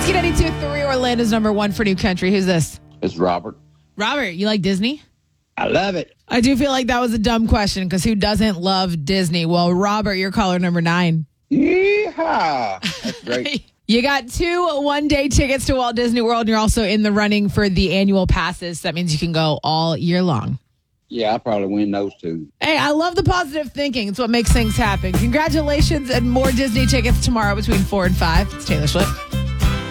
Whiskey 92.3, Orlando's number one for new country. Who's this? It's Robert. Robert, you like Disney? I love it. I do feel like that was a dumb question because who doesn't love Disney? Well, Robert, you're caller number 9. Yeehaw. That's great. You got 2 one-day tickets to Walt Disney World, and you're also in the running for the annual passes. That means you can go all year long. Yeah, I'll probably win those 2. Hey, I love the positive thinking. It's what makes things happen. Congratulations, and more Disney tickets tomorrow between 4 and 5. It's Taylor Swift.